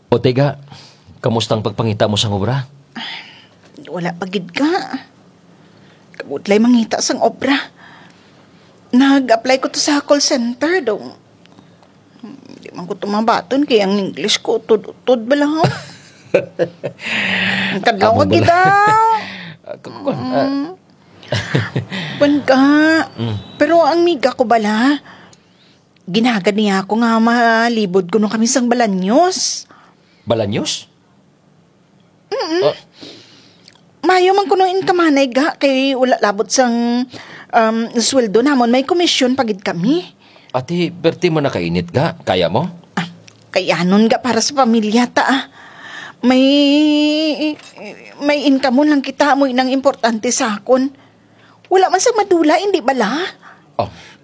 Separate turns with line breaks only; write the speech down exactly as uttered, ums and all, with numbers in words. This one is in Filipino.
O tega, kamustang pagpangita mo sa obra?
Wala pagid ka. Kabutlay mangita sang obra. Nag-apply ko to sa call center daw. Hindi man ko tumabaton kaya ang English kotud-tud ba lang? Ang kadlaw
Amo
ka
bala.
kita.
Kakukon. ah,
Pan ka.
Mm.
Pero ang miga ko bala, ginagad niya ako nga malibod ko nung kami sang balanyos.
Balanyos? Ah,
Mayo man ko nung inkamanay ga, kay wala labot sang um, sweldo namon, may komisyon pagid kami.
ati, perti mo nakainit ka? Kaya mo?
Ah, kaya nun ga para sa pamilya ta ah. May, may income mo lang kita mo inang importante sa akon. Wala man sang madula, hindi bala?
Oh,